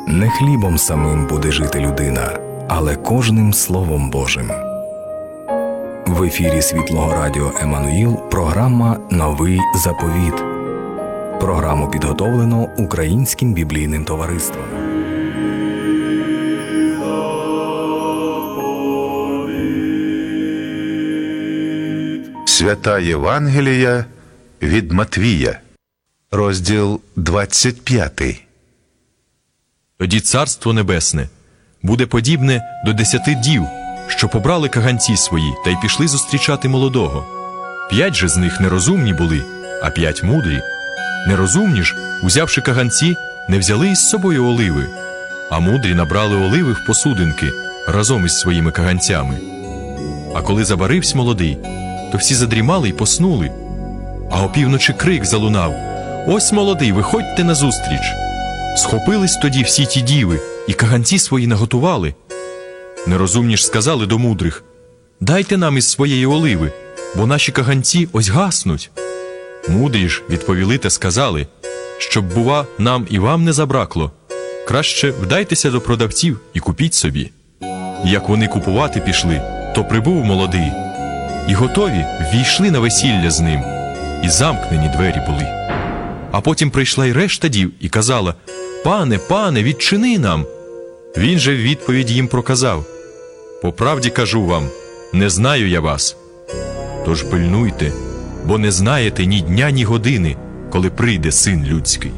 Не хлібом самим буде жити людина, але кожним Словом Божим. В ефірі Світлого Радіо Еммануїл програма «Новий заповіт». Програму підготовлено Українським біблійним товариством. Свята Євангелія від Матвія, розділ 25. Тоді Царство Небесне буде подібне до 10 дів, що побрали каганці свої та й пішли зустрічати молодого. 5 же з них нерозумні були, а 5 мудрі. Нерозумні ж, узявши каганці, не взяли із собою оливи, а мудрі набрали оливи в посудинки разом із своїми каганцями. А коли забаривсь молодий, то всі задрімали й поснули. А опівночі крик залунав: «Ось молодий, виходьте назустріч!» Схопились тоді всі ті діви і каганці свої наготували. Нерозумні ж сказали до мудрих: «Дайте нам із своєї оливи, бо наші каганці ось гаснуть». Мудрі ж відповіли та сказали: «Щоб, бува, нам і вам не забракло, краще вдайтеся до продавців і купіть собі». І як вони купувати пішли, то прибув молодий, і готові ввійшли на весілля з ним, і замкнені двері були. А потім прийшла й решта дів і казала: «Пане, пане, відчини нам!» Він же в відповідь їм проказав: «По правді кажу вам, не знаю я вас. Тож пильнуйте, бо не знаєте ні дня, ні години, коли прийде Син Людський».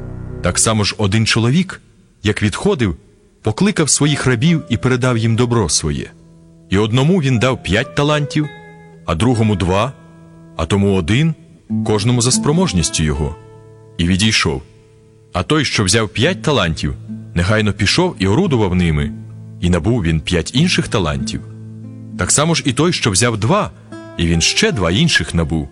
Так само ж один чоловік, як відходив, покликав своїх рабів і передав їм добро своє. І одному він дав 5 талантів, а другому 2, а тому 1, кожному за спроможністю його. І відійшов. А той, що взяв 5 талантів, негайно пішов і орудував ними, і набув він 5 інших талантів. Так само ж і той, що взяв 2, і він ще 2 інших набув.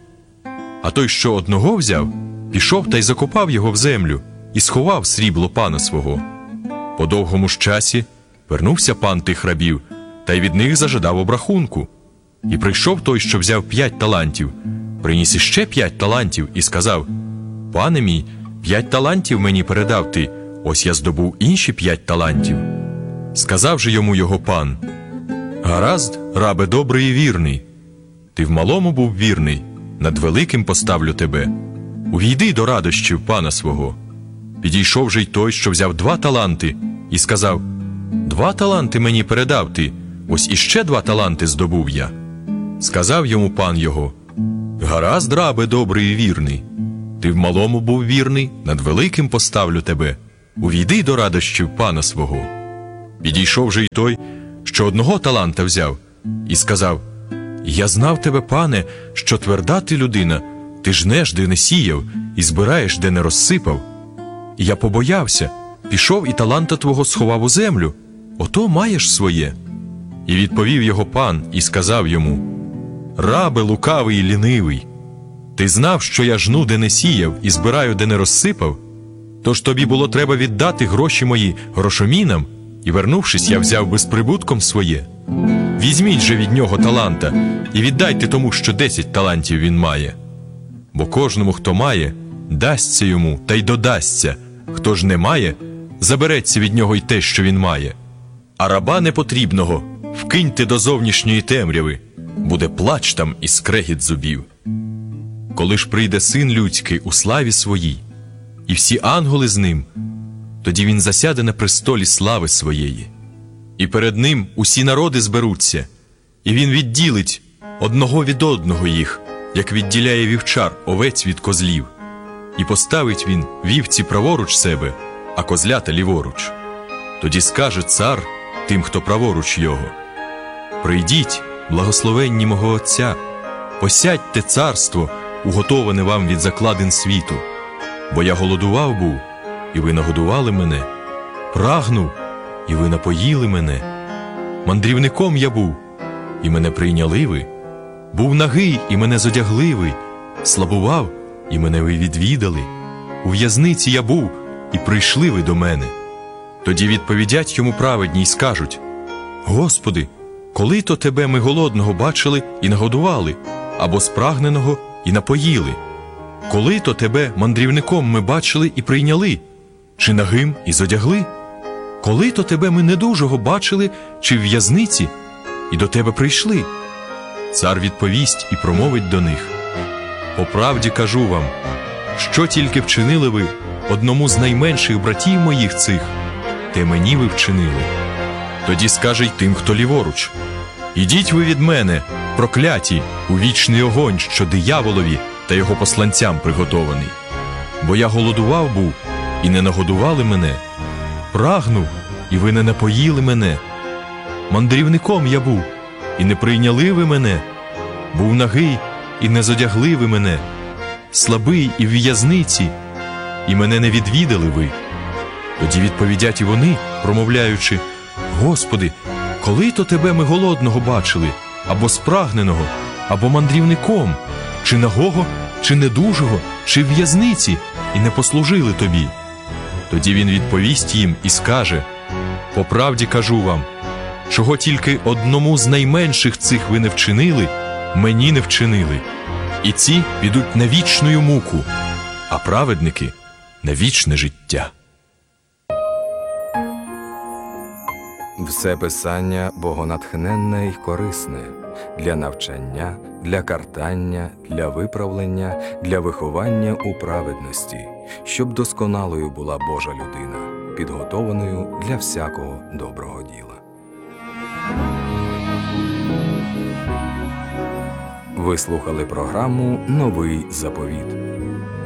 А той, що одного взяв, пішов та й закопав його в землю, і сховав срібло пана свого. По довгому ж часі вернувся пан тих рабів, та й від них зажадав обрахунку. І прийшов той, що взяв 5 талантів, приніс іще 5 талантів і сказав: «Пане мій, 5 талантів мені передав ти, ось я здобув інші 5 талантів». Сказав же йому його пан: «Гаразд, рабе добрий і вірний. Ти в малому був вірний, над великим поставлю тебе. Увійди до радощів пана свого». Підійшов же й той, що взяв 2 таланти, і сказав: «2 таланти мені передав ти, ось іще 2 таланти здобув я». Сказав йому пан його: «Гаразд, рабе добрий і вірний. Ти в малому був вірний, над великим поставлю тебе. Увійди до радощів пана свого». Підійшов же й той, що 1 таланта взяв, і сказав: «Я знав тебе, пане, що тверда ти людина, ти жнеш, де не сіяв, і збираєш, де не розсипав. І я побоявся, пішов і таланта твого сховав у землю, ото маєш своє». І відповів його пан і сказав йому: «Рабе лукавий і лінивий, ти знав, що я жну, де не сіяв, і збираю, де не розсипав? Тож тобі було треба віддати гроші мої грошомінам, і, вернувшись, я взяв безприбутком своє. Візьміть же від нього таланта, і віддайте тому, що 10 талантів він має. Бо кожному, хто має, дасться йому, та й додасться, хто ж не має, забереться від нього й те, що він має. А раба непотрібного вкиньте до зовнішньої темряви, буде плач там і скрегіт зубів. Коли ж прийде Син Людський у славі своїй, і всі ангели з ним, тоді він засяде на престолі слави своєї. І перед ним усі народи зберуться, і він відділить одного від одного їх, як відділяє вівчар овець від козлів. І поставить він вівці праворуч себе, а козлята ліворуч. Тоді скаже цар тим, хто праворуч його: «Прийдіть, благословенні мого Отця, посядьте царство, уготоване вам від закладин світу. Бо я голодував був, і ви нагодували мене, прагнув, і ви напоїли мене. Мандрівником я був, і мене прийняли ви. Був нагий, і мене зодягли ви, слабував, і мене ви відвідали. У в'язниці я був, і прийшли ви до мене». Тоді відповідять йому праведні й скажуть: «Господи, коли то тебе ми голодного бачили і нагодували, або спрагненого і напоїли? Коли то тебе мандрівником ми бачили і прийняли, чи нагим і зодягли? коли то тебе ми недужого бачили чи в в'язниці, і до тебе прийшли? Цар відповість і промовить до них: по правді кажу вам, що тільки вчинили ви одному з найменших братів моїх цих, те мені ви вчинили. Тоді скаже й тим, хто ліворуч: ідіть ви від мене, прокляті, у вічний огонь, що дияволові та його посланцям приготований. Бо я голодував був, і не нагодували мене, прагнув, і ви не напоїли мене. Мандрівником я був, і не прийняли ви мене, був нагий, і не зодягли ви мене, слабий і в в'язниці, і мене не відвідали ви. Тоді відповідять і вони, промовляючи: Господи, коли то тебе ми голодного бачили, або спрагненого, або мандрівником, чи нагого, чи недужого, чи в в'язниці, і не послужили тобі? Тоді він відповість їм і скаже: по правді кажу вам, чого тільки одному з найменших цих ви не вчинили, мені не вчинили. І ці підуть на вічну муку, а праведники – на вічне життя. Все писання богонатхненне й корисне для навчання, для картання, для виправлення, для виховання у праведності, щоб досконалою була Божа людина, підготованою для всякого доброго діла. Ви слухали програму «Новий заповіт».